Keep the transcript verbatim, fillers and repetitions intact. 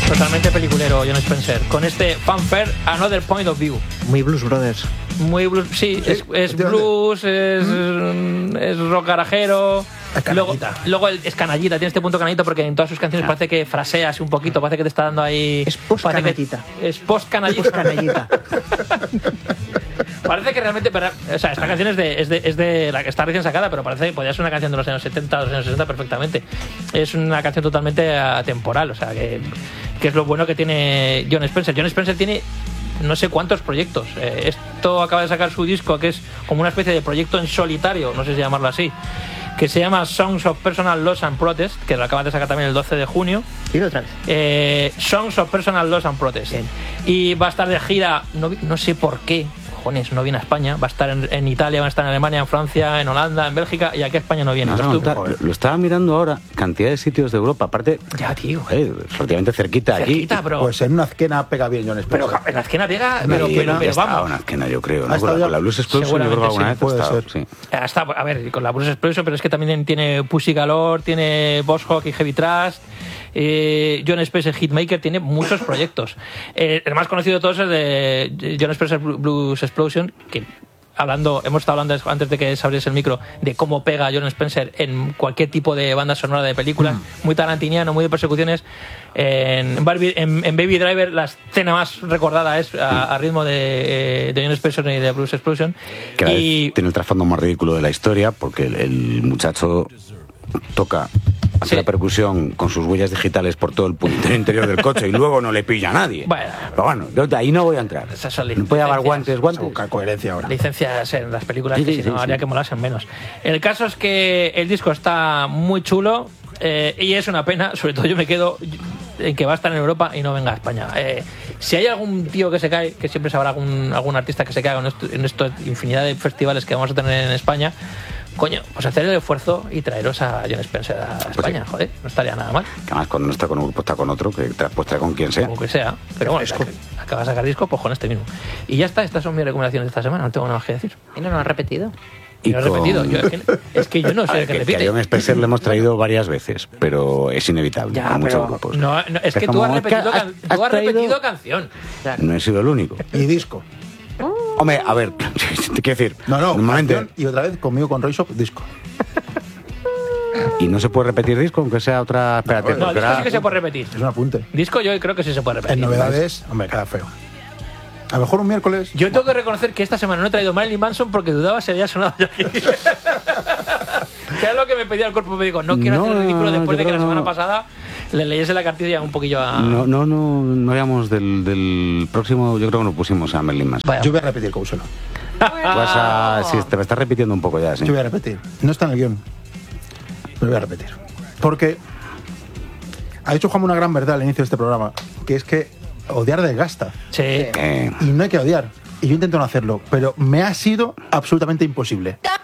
Totalmente peliculero, Jon Spencer. Con este Fanfare, Another Point of View. Muy Blues Brothers. Muy blues, sí, es, es blues, es, ¿Mm? es rock garajero. Luego, luego el, es canallita, tiene este punto canallita porque en todas sus canciones ah. parece que frasea así un poquito, parece que te está dando ahí. Es post-canallita. Es post-canallita. Post-canallita. Parece que realmente, pero, o sea, esta canción es de, es de, es de la que está recién sacada, pero parece que podría ser una canción de los años setenta, de los años sesenta perfectamente. Es una canción totalmente atemporal, o sea, que, que es lo bueno que tiene Jon Spencer. Jon Spencer tiene no sé cuántos proyectos. Eh, esto acaba de sacar su disco, que es como una especie de proyecto en solitario, no sé si llamarlo así, que se llama Songs of Personal Loss and Protest, que lo acaban de sacar también el doce de junio. ¿Y otra vez? Eh, Songs of Personal Loss and Protest. Bien. Y va a estar de gira, no, no sé por qué, cojones, no viene a España. Va a estar en, en Italia, va a estar en Alemania, en Francia, en Holanda, en Bélgica, y aquí a España no viene. No, no, lo, lo estaba mirando ahora, cantidad de sitios de Europa, aparte. Ya, tío. Eh, relativamente cerquita, cerquita aquí. Bro. Pues en una Azquena pega bien Jon Spencer. Pero en Azquena pega, pero, pero, pero, pero vamos. En Azquena, yo creo, ¿no? Con la, la Blues Explosion, yo creo que alguna vez puede estado, ser. sí. Está, a ver, con la Blues Explosion, pero es que también tiene Pussy Galore, tiene Boss Hawk y Heavy Trust. Eh, Jon Spencer Hitmaker, tiene muchos proyectos. Eh, el más conocido de todos es de Jon Spencer Blues Explosion, que hablando, hemos estado hablando antes de que se abriese el micro de cómo pega Jon Spencer en cualquier tipo de banda sonora de películas, mm. muy tarantiniano, muy de persecuciones. En, Barbie, en, en Baby Driver la escena más recordada es a, a ritmo de, de Jon Spencer y de Blues Explosion. Que y tiene el trasfondo más ridículo de la historia, porque el, el muchacho toca, hace sí. la percusión con sus huellas digitales por todo el puntero interior del coche y luego no le pilla a nadie. Bueno, pero bueno, yo de ahí no voy a entrar. No puede llevar guantes, guantes. Poca coherencia ahora. Licencias en las películas, sí, que sí, si no sí, haría sí. que molasen menos. El caso es que el disco está muy chulo eh, y es una pena, sobre todo yo me quedo en que va a estar en Europa y no venga a España. Eh, si hay algún tío que se cae, que siempre sabrá algún, algún artista que se caiga en esto, en esto infinidad de festivales que vamos a tener en España, coño, pues hacer el esfuerzo y traeros a Jon Spencer a España, pues sí. Joder, no estaría nada mal. Que además cuando no está con un grupo está con otro, que te pues trae con quien sea. Como que sea, pero bueno, acaba de sacar disco, pues con este mismo. Y ya está, estas son mis recomendaciones de esta semana, no tengo nada más que decir. ¿Y no lo has repetido? Y no he repetido, yo, es, que, es que yo no sé ver, que, que repite. Que a Jon Spencer le hemos traído varias veces, pero es inevitable ya, a muchos pero, grupos. No, no, es que tú has repetido, can, has, tú has traído... repetido canción. Claro. No he sido el único. Y disco. Hombre, a ver, te quiero decir, no, no, normalmente... Y otra vez conmigo con Roy Shop, disco. ¿Y no se puede repetir disco, aunque sea otra... Espérate, no, disco era... sí que se puede repetir. Es un apunte. Disco yo creo que sí se puede repetir. En novedades, hombre, queda feo. A lo mejor un miércoles... Yo tengo que reconocer que esta semana no he traído Marilyn Manson porque dudaba si había sonado ya aquí. Que es lo que me pedía el cuerpo médico. No quiero no, hacer el ridículo después de que la semana no. pasada le leyese la cartilla un poquillo a... No, no, no, no habíamos del, del próximo, yo creo que nos pusimos a Marilyn Manson. Vaya. Yo voy a repetir Couselo. Vas a... Sí, te me estás repitiendo un poco ya, sí. Yo voy a repetir. No está en el guión. Pero voy a repetir. Porque ha dicho Juan una gran verdad al inicio de este programa, que es que odiar desgasta. Sí. Eh. Y no hay que odiar. Y yo intento no hacerlo, pero me ha sido absolutamente imposible.